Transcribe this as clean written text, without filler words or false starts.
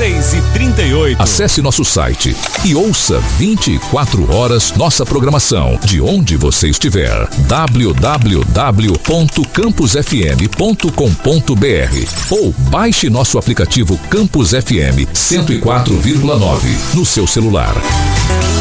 3h38. Acesse nosso site e ouça 24 horas nossa programação de onde você estiver. www.campusfm.com.br ou baixe nosso aplicativo Campus FM 104,9 no seu celular.